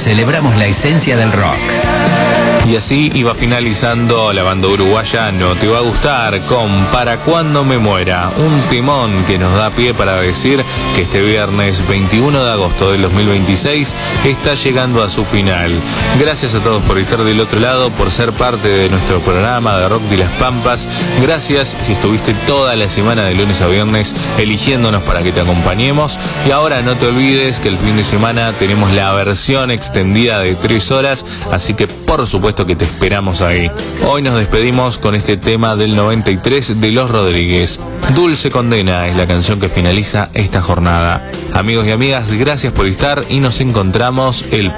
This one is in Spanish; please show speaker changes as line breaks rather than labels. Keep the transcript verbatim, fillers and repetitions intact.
celebramos la esencia del rock.
Y así iba finalizando la banda uruguaya No Te Va a Gustar con Para Cuando Me Muera, un timón que nos da pie para decir que este viernes veintiuno de agosto del dos mil veintiséis está llegando a su final. Gracias a todos por estar del otro lado, por ser parte de nuestro programa de Rock de las Pampas. Gracias si estuviste toda la semana de lunes a viernes eligiéndonos para que te acompañemos. Y ahora no te olvides que el fin de semana tenemos la versión extendida de tres horas, así que por supuesto que te esperamos ahí. Hoy nos despedimos con este tema del noventa y tres de Los Rodríguez. Dulce Condena es la canción que finaliza esta jornada. Amigos y amigas, gracias por estar y nos encontramos el